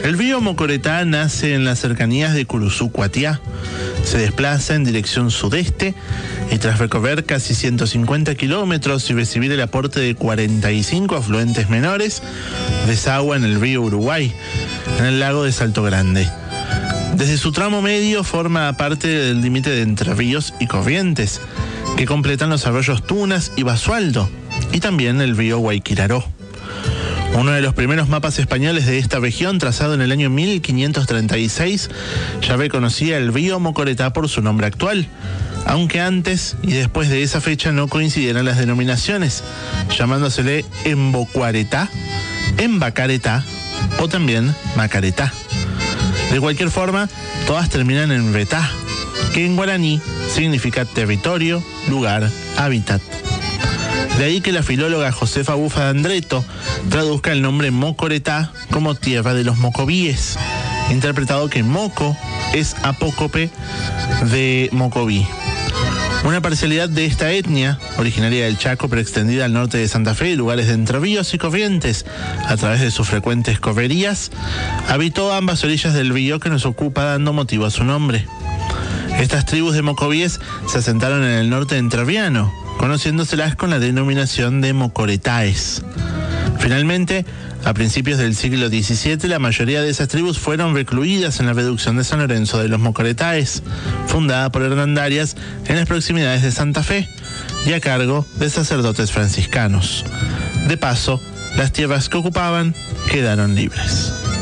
El río Mocoretá nace en las cercanías de Curuzú, Cuatiá. Se desplaza en dirección sudeste y tras recorrer casi 150 kilómetros y recibir el aporte de 45 afluentes menores, desagua en el río Uruguay, en el lago de Salto Grande. Desde su tramo medio forma parte del límite de Entre Ríos y Corrientes, que completan los arroyos Tunas y Basualdo, y también el río Guayquiraró. Uno de los primeros mapas españoles de esta región, trazado en el año 1536, ya reconocía el río Mocoretá por su nombre actual, aunque antes y después de esa fecha no coincidieran las denominaciones, llamándosele Embocuaretá, Embacaretá o también Macaretá. De cualquier forma, todas terminan en retá, que en guaraní significa territorio, lugar, hábitat. De ahí que la filóloga Josefa Bufa D'Andretto traduzca el nombre Mocoretá como tierra de los mocovíes, interpretado que moco es apócope de mocoví. Una parcialidad de esta etnia, originaria del Chaco pero extendida al norte de Santa Fe y lugares de Entre Ríos y Corrientes, a través de sus frecuentes correrías, habitó ambas orillas del río que nos ocupa, dando motivo a su nombre. Estas tribus de mocovíes se asentaron en el norte entrerriano, conociéndoselas con la denominación de mocoretáes. Finalmente, a principios del siglo XVII, la mayoría de esas tribus fueron recluidas en la reducción de San Lorenzo de los Mocoretáes, fundada por hernandarias en las proximidades de Santa Fe y a cargo de sacerdotes franciscanos. De paso, las tierras que ocupaban quedaron libres.